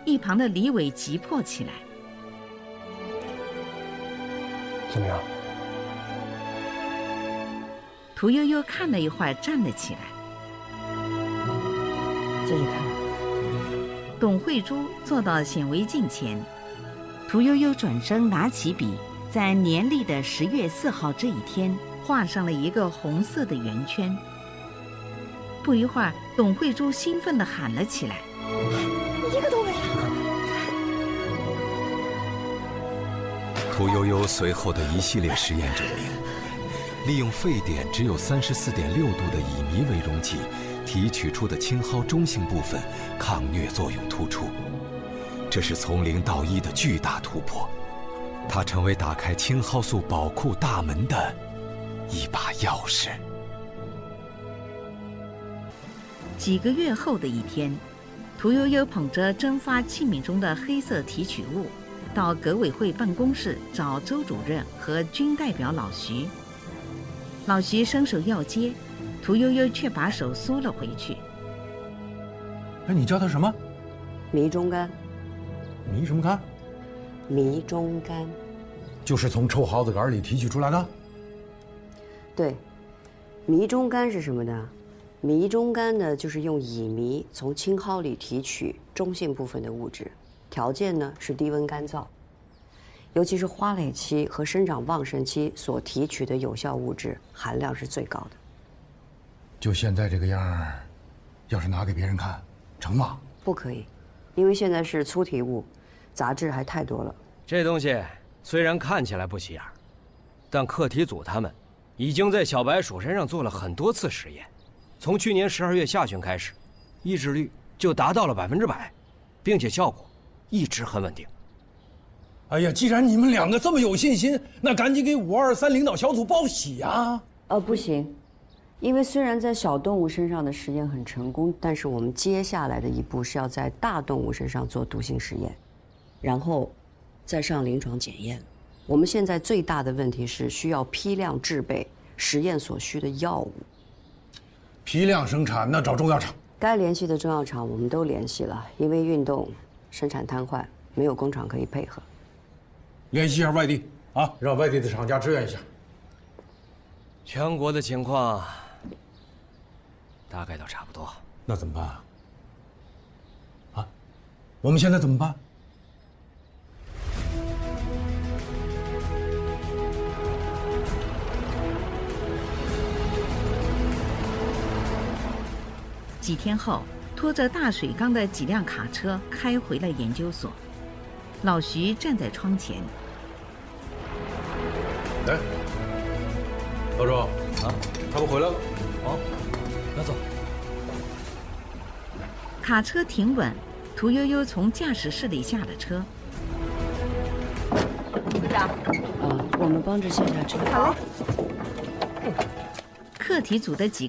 一旁的李伟急迫起来。 怎么样？ 屠呦呦看了一会儿，站了起来。 自己看。 董慧珠坐到显微镜前，屠呦呦转身拿起笔，在年历的10月4号这一天画上了一个红色的圆圈。不一会儿，董慧珠兴奋地喊了起来：“ 一个都没有！” 屠呦呦随后的一系列实验证明，利用沸点只有34.6度的乙醚为容器提取出的青蒿中性部分抗疟作用突出，这是从0到1的巨大突破，它成为打开青蒿素宝库大门的一把钥匙。 几个月后的一天，屠呦呦捧着蒸发器皿中的黑色提取物，到革委会办公室找周主任和军代表老徐。老徐伸手要接，屠呦呦却把手缩了回去。 哎，你叫它什么？ 醚中苷。 醚什么苷？ 醚中苷。 就是从臭蒿子杆里提取出来的？ 对。醚中苷是什么呢？醚中苷呢，就是用乙醚从青蒿里提取中性部分的物质，条件呢是低温干燥，尤其是花蕾期和生长旺盛期所提取的有效物质含量是最高的。 就现在这个样儿，要是拿给别人看，成吗？ 不可以，因为现在是粗体物，杂质还太多了。 这东西虽然看起来不起眼，但课题组他们已经在小白鼠身上做了很多次实验。从去年12月下旬开始，抑制率就达到了100%，并且效果一直很稳定。 哎呀，既然你们两个这么有信心，那赶紧给523领导小组报喜呀！ 不行，因为虽然在小动物身上的实验很成功，但是我们接下来的一步是要在大动物身上做毒性实验，然后再上临床检验。我们现在最大的问题是需要批量制备实验所需的药物。 批量生产，那找中药厂。 该联系的中药厂我们都联系了，因为运动生产瘫痪，没有工厂可以配合。 联系一下外地啊，让外地的厂家支援一下。 全国的情况大概都差不多。 那怎么办啊？啊，我们现在怎么办？ 几天后，拖着大水缸的几辆卡车开回了研究所。老徐站在窗前。 哎，老周啊，他们回来了。 好，那走。 卡车停稳，屠呦呦从驾驶室里下了车。 组长， 我们帮着卸下车。 好。 课题组的几